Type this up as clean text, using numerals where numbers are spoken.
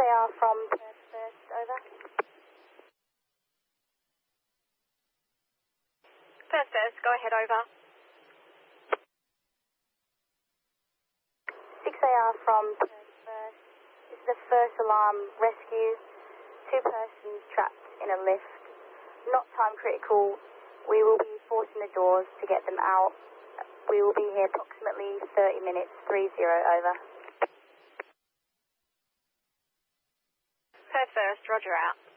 6AR from Perth First, over. Perth First, go ahead, over. 6AR from Perth First. This is the first alarm rescue. 2 persons trapped in a lift. Not time critical. We will be forcing the doors to get them out. We will be here approximately 30 minutes, 30, over. Perth First, roger out.